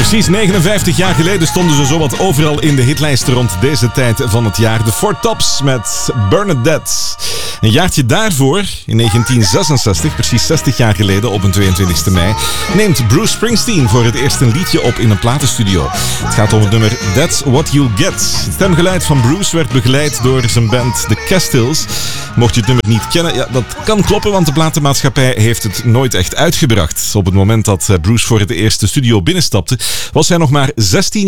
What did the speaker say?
Precies 59 jaar geleden stonden ze zowat overal in de hitlijsten rond deze tijd van het jaar. De Four Tops met Bernadette. Een jaartje daarvoor, in 1966, precies 60 jaar geleden op een 22e mei, neemt Bruce Springsteen voor het eerst een liedje op in een platenstudio. Het gaat om het nummer That's What You Get. Het stemgeluid van Bruce werd begeleid door zijn band The Castles. Mocht je het nummer niet kennen, ja, dat kan kloppen, want de platenmaatschappij heeft het nooit echt uitgebracht. Op het moment dat Bruce voor het eerst de studio binnenstapte, was hij nog maar 16